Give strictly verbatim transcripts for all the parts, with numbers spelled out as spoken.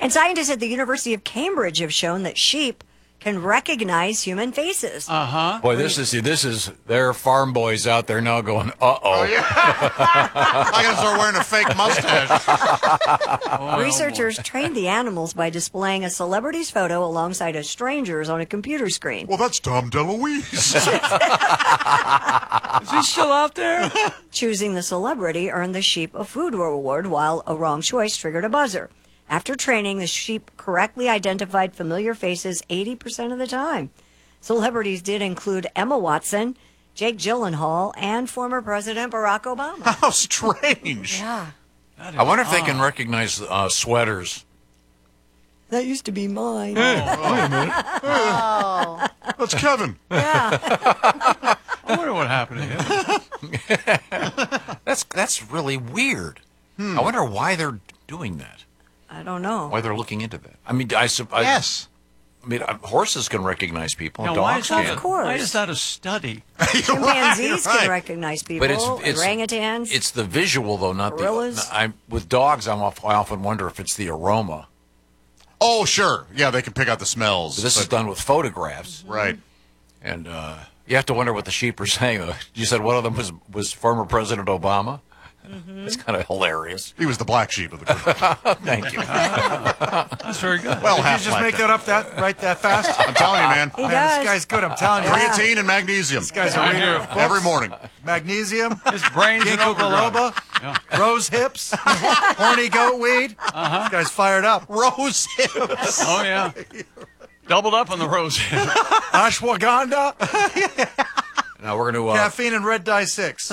And scientists at the University of Cambridge have shown that sheep can recognize human faces. Uh-huh. Boy, this is, this is, there are farm boys out there now going, uh-oh. Oh, yeah. I gotta start wearing a fake mustache. Oh, Researchers trained the animals by displaying a celebrity's photo alongside a stranger's on a computer screen. Well, that's Tom DeLuise. Is he still out there? Choosing the celebrity earned the sheep a food reward, while a wrong choice triggered a buzzer. After training, the sheep correctly identified familiar faces eighty percent of the time. Celebrities did include Emma Watson, Jake Gyllenhaal, and former President Barack Obama. How strange. Yeah. I wonder if they can recognize uh, sweaters. That used to be mine. Hey, wait a minute. Oh. That's Kevin. Yeah. I wonder what happened to him. That's, that's really weird. Hmm. I wonder why they're doing that. I don't know. Why they're looking into that. I mean, I suppose. Yes. I mean, uh, horses can recognize people. Now, Dogs why is can. that, Of course. Why is that a study? Chimpanzees right, right. can recognize people. But it's, it's orangutans. It's the visual, though, not Gorillas. the. I with dogs, I'm off, I often wonder if it's the aroma. Oh, sure. Yeah, they can pick out the smells. But this but, is done with photographs, right. and uh, you have to wonder what the sheep are saying. You said one of them was was former President Obama. Mm-hmm. It's kind of hilarious. He was the black sheep of the group. Thank you. That's very good. Well, Did half you just black make then. that up that right that fast? I'm telling you, man. He Man, does. this guy's good. I'm telling you. Yeah. Creatine and magnesium. This guy's a reader of books. Every morning. Magnesium, His brain's in ginkgo overdrive. biloba, Yeah. rose hips, horny goat weed. Uh-huh. This guy's fired up. Rose hips. Oh, yeah. Doubled up on the rose. Ashwagandha, Now we're going to. Uh, caffeine, and red dye six.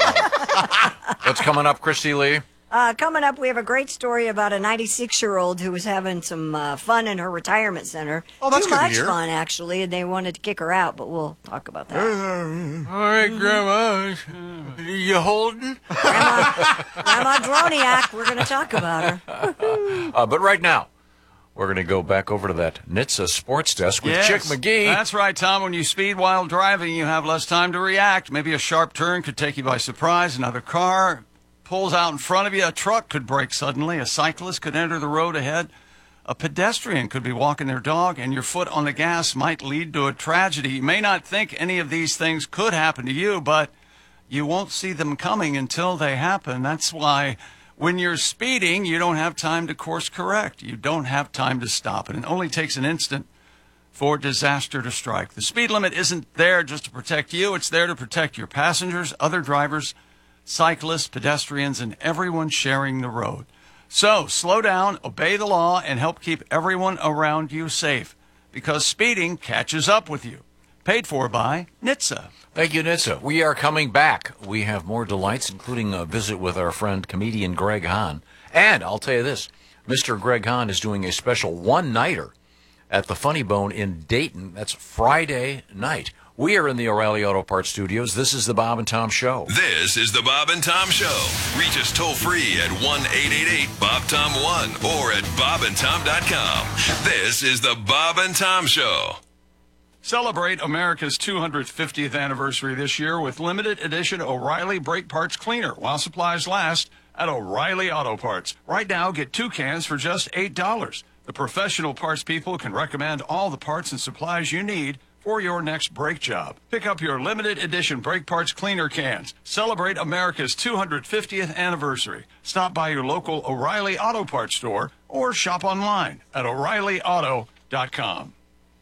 what's coming up, Christy Lee? Uh, coming up, we have a great story about a ninety-six-year-old who was having some uh, fun in her retirement center. Oh, that's Too good to much hear. fun, actually, and they wanted to kick her out, but we'll talk about that. All right, Grandma. You holding? Grandma, Grandma Droniak, we're going to talk about her. Uh, but right now, we're going to go back over to that N H T S A sports desk with Yes, Chick McGee. That's right, Tom. When you speed while driving, you have less time to react. Maybe a sharp turn could take you by surprise. Another car pulls out in front of you. A truck could brake suddenly. A cyclist could enter the road ahead. A pedestrian could be walking their dog, and your foot on the gas might lead to a tragedy. You may not think any of these things could happen to you, but you won't see them coming until they happen. That's why when you're speeding, you don't have time to course correct. You don't have time to stop. And it only takes an instant for disaster to strike. The speed limit isn't there just to protect you. It's there to protect your passengers, other drivers, cyclists, pedestrians, and everyone sharing the road. So slow down, obey the law, and help keep everyone around you safe, because speeding catches up with you. Paid for by N H T S A. Thank you, N H T S A. We are coming back. We have more delights, including a visit with our friend, comedian Greg Hahn. And I'll tell you this, Mister Greg Hahn is doing a special one-nighter at the Funny Bone in Dayton. That's Friday night. We are in the O'Reilly Auto Parts studios. This is the Bob and Tom Show. This is the Bob and Tom Show. Reach us toll free at one eight eight eight Bob Tom one or at bob and tom dot com. This is the Bob and Tom Show. Celebrate America's two hundred fiftieth anniversary this year with limited edition O'Reilly Brake Parts Cleaner while supplies last at O'Reilly Auto Parts. Right now, get two cans for just eight dollars. The professional parts people can recommend all the parts and supplies you need for your next brake job. Pick up your limited edition brake parts cleaner cans. Celebrate America's two hundred fiftieth anniversary. Stop by your local O'Reilly Auto Parts store or shop online at o'reilly auto dot com.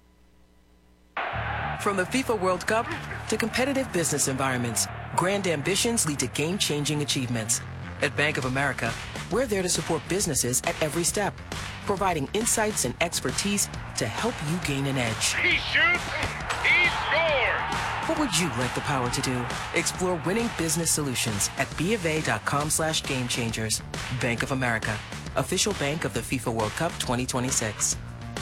From the FIFA World Cup to competitive business environments, grand ambitions lead to game-changing achievements. At Bank of America, we're there to support businesses at every step, providing insights and expertise to help you gain an edge. He shoots, he scores! What would you like the power to do? Explore winning business solutions at bofa.com slash game changers. Bank of America, official bank of the FIFA World Cup twenty twenty-six.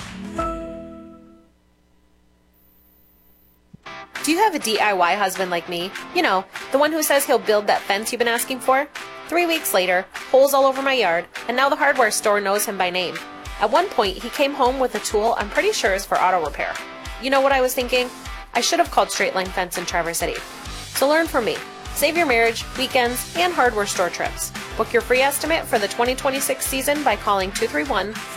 Do you have a D I Y husband like me? You know, the one who says he'll build that fence you've been asking for? Three weeks later, holes all over my yard, and now the hardware store knows him by name. At one point, he came home with a tool I'm pretty sure is for auto repair. You know what I was thinking? I should have called Straight Line Fence in Traverse City. So learn from me. Save your marriage, weekends, and hardware store trips. Book your free estimate for the twenty twenty-six season by calling two three one,